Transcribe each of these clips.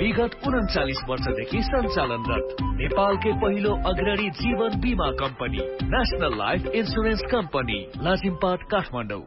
विगत 39 वर्षदेखि सञ्चालनरत नेपालकै पहिलो अग्रणी जीवन बीमा company national life insurance company Lazimpat Kathmandu.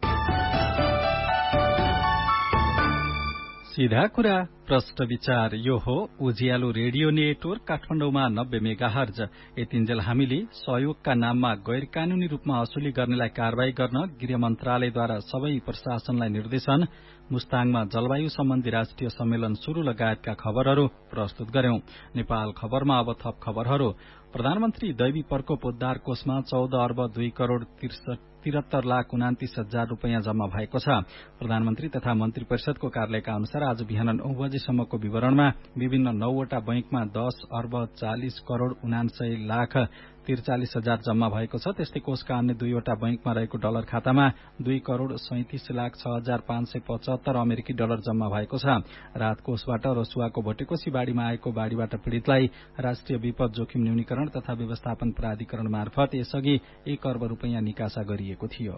सीधा कुरा प्रष्ट विचार यो हो उज्यालो रेडियो नेटवर्क काठमाडौँमा 90 मेगाहर्ज। यतिन्जेल हामीले सहयोगका नाममा गैर कानूनी रूपमा असुली गर्नेलाई कारवाही गर्न गृह मन्त्रालयद्वारा सबै प्रशासनलाई निर्देशन, मुस्ताङमा जलवायु सम्बन्धी राष्ट्रिय सम्मेलन शुरू लगायतका खबरहरू प्रस्तुत गर्यौं। नेपाल खबरमा अब थप खबरहरू। प्रधानमन्त्री दैवी प्रकोप उद्धार कोषमा 14 अर्ब 2 करोड़ 73,29,000 रूपियाँ जम्मा भएको छ। प्रधानमन्त्री तथा मन्त्री परिषदको कार्यालयका अनुसार आज बिहान 9 बजेसम्मको विवरणमा विभिन्न 9वटा बैंकमा 10 अर्ब 40 करोड़ 79,43,000 जम्मा भएको छ। त्यस्तै कोषका अन्य 2वटा बैंकमा रहेको डलर खातामा 2 करोड़ 37,06,575 अमेरिकी डलर जम्मा भएको छ। राहत कोषबाट रसुवाको भोटेकोशी बाढ़ीमा आएको बाढ़ीबाट पीड़ितलाई राष्ट्रिय विपद जोखिम न्यूनीकरण तथा व्यवस्थापन प्राधिकरण मार्फत यसअघि 1 अर्ब रूपियाँ निकासा गरिएको थियो।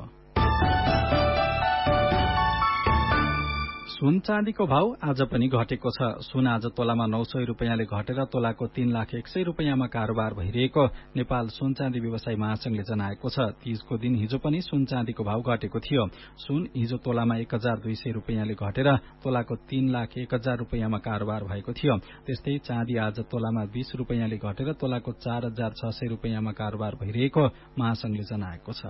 सुन चाँदीको भाव आज पनि घटेको छ। सुन आज तोलामा 900 रूपियाँले घटेर तोलाको 3,01,000 रूपियाँमा कारोबार भइरहेको नेपाल सुन चाँदी व्यवसायी महासंघले जनाएको छ। तीजको दिन हिजो पनि सुन चाँदीको भाव घटेको थियो। सुन हिजो तोलामा 1,200 रूपियाँले घटेर तोलाको 3,01,000 रूपियाँमा कारोबार भएको थियो। त्यस्तै चाँदी आज तोलामा 20 रूपियाँले घटेर तोलाको 4,600 रूपियाँमा कारोबार भइरहेको महासंघले जनाएको छ।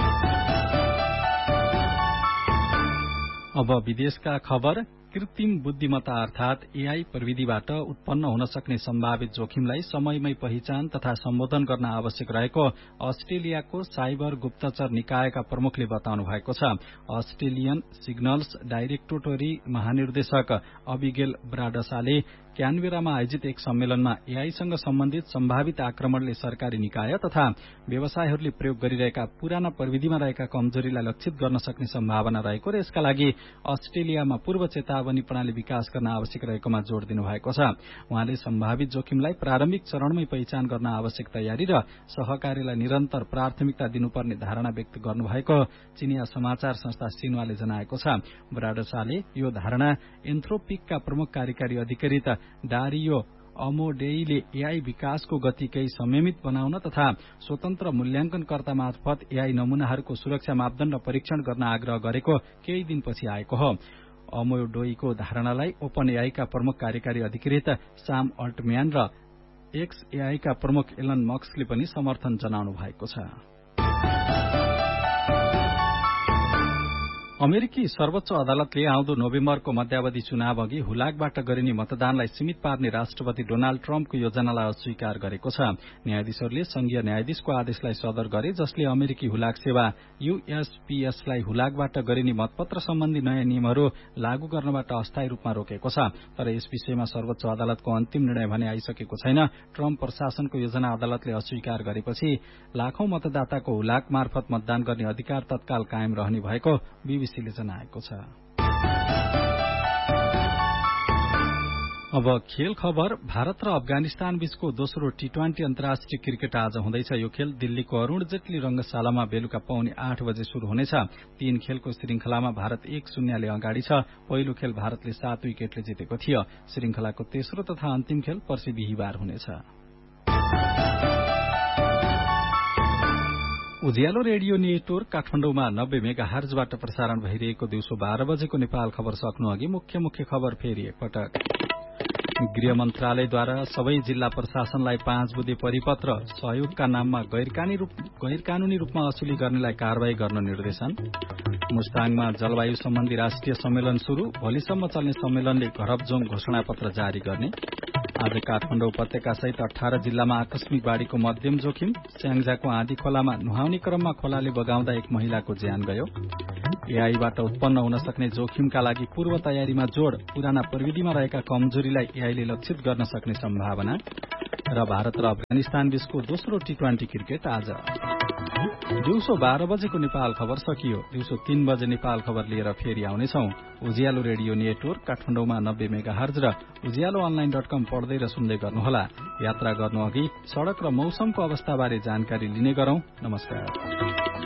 अब विदेशका खबर। कृत्रिम बुद्धिमत्ता अर्थात एआई प्रविधिबाट उत्पन्न हुन सक्ने सम्भावित जोखिमलाई समयमै पहिचान तथा सम्बोधन गर्न आवश्यक रहेको अस्ट्रेलियाको साइबर गुप्तचर निकायका प्रमुखले बताउनु भएको छ। अस्ट्रेलियन सिग्नल्स डाइरेक्टोरेटरी महानिर्देशक अबिगेल ब्राडसाले क्यानबेरामा आयोजित एक सम्मेलनमा एआईसँग सम्बन्धित सम्भावित आक्रमणले सरकारी निकाय तथा व्यवसायहरूले प्रयोग गरिरहेका पुराना प्रविधिमा रहेका कमजोरीलाई लक्षित गर्न सक्ने सम्भावना रहेको र यसका लागि अस्ट्रेलियामा पूर्व चेतावनी प्रणाली विकास गर्न आवश्यक रहेकोमा जोड़ दिनुभएको छ। उहाँले सम्भावित जोखिमलाई प्रारम्भिक चरणमै पहिचान गर्न आवश्यक तयारी र सहकार्यलाई निरन्तर प्राथमिकता दिनुपर्ने धारणा व्यक्त गर्नुभएको चिनिया समाचार संस्था सिन्वाले जनाएको छ। ब्राडसाले यो धारणा एन्थ्रोपिकका प्रमुख कार्यकारी अधिकृत डारियो अमोडेईले एआई विकासको गति केही संयमित बनाउन तथा स्वतन्त्र मूल्याङ्कनकर्ता मार्फत एआई नमूनाहरूको सुरक्षा मापदण्ड परीक्षण गर्न आग्रह गरेको केही दिनपछि आएको हो। अमोडेईको धारणालाई ओपन एआईका प्रमुख कार्यकारी अधिकृत साम अल्टम्यान र एक्स एआईका प्रमुख एलन मस्कले पनि समर्थन जनाउनु भएको छ। अमेरिकी सर्वोच्च अदालतले आउँदो नोभेम्बरको मध्यावधि चुनाव अघि हुलाकबाट गरिने मतदानलाई सीमित पार्ने राष्ट्रपति डोनाल्ड ट्रम्पको योजनालाई अस्वीकार गरेको छ। न्यायाधीशहरूले संघीय न्यायाधीशको आदेशलाई सदर गरे जसले अमेरिकी हुलाक सेवा यूएसपीएसलाई हुलाकबाट गरिने मतपत्र सम्बन्धी नयाँ नियमहरू लागू गर्नबाट अस्थायी रूपमा रोकेको छ। तर यस विषयमा सर्वोच्च अदालतको अन्तिम निर्णय भने आइसकेको छैन। ट्रम्प प्रशासनको योजना अदालतले अस्वीकार गरेपछि लाखौं मतदाताको हुलाक मार्फत मतदान गर्ने अधिकार तत्काल कायम रहने भएको बीबीसीले जनाएको छ। अब खेल खबर। भारत र अफगानिस्तान बीचको दोस्रो टी20 अन्तर्राष्ट्रिय क्रिकेट आज हुँदैछ। यो खेल दिल्लीको अरूण जेटली रंगशालामा बेलुका 8:15 बजे शुरू हुनेछ। 3 खेलको श्रृंखलामा भारत 1-0 ले अगाडि छ। पहिलो खेल भारतले 7 विकेटले जितेको थियो। श्रृंखलाको तेस्रो तथा अन्तिम खेल पर्सि बिहीबार हुनेछ। उज्यालो रेडियो नेटवर्क काठमाडौँमा 90 मेगाहर्जबाट प्रसारण भइरहेको दिउँसो 12 बजेको नेपाल खबर सक्नु अघि मुख्य खबर फेरि एकपटक। गृह मन्त्रालयद्वारा सबै जिल्ला प्रशासनलाई 5 बुँदे परिपत्र, सहयोगका नाममा गैर कानूनी रूपमा असुली गर्नेलाई कारवाही गर्न निर्देशन। मुस्ताङमा जलवायु सम्बन्धी राष्ट्रिय सम्मेलन शुरू, भोलिसम्म चल्ने सम्मेलनले घरबजोङ घोषणापत्र जारी गर्ने। आज काठमाडौँ उपत्यका सहित 18 जिल्लामा आकस्मिक बाढ़ीको मध्यम जोखिम। स्याङ्जाको आँधी खोलामा नुहाउने क्रममा खोलाले बगाउँदा एक महिलाको ज्यान गयो। एआईबाट उत्पन्न हुन सक्ने जोखिमका लागि पूर्व तयारीमा जोड़, पुराना प्रविधिमा रहेका कमजोरीलाई एआईले लक्षित गर्न सक्ने सम्भावना। र भारत र अफगानिस्तान बीचको दोस्रो टी20 क्रिकेट आज। दिउँसो 12 बजेको नेपाल खबर सकियो। दिउँसो 3 बजे नेपाल खबर लिएर फेरि आउनेछौं। उज्यालो रेडियो नेटवर्क काठमाडौँमा 90 मेगाहर्ज र उज्यालो अनलाइन.com पढ्दै र सुन्दै गर्नुहोला। यात्रा गर्नु अघि सड़क र मौसमको अवस्थाबारे जानकारी लिने गरौं। नमस्कार।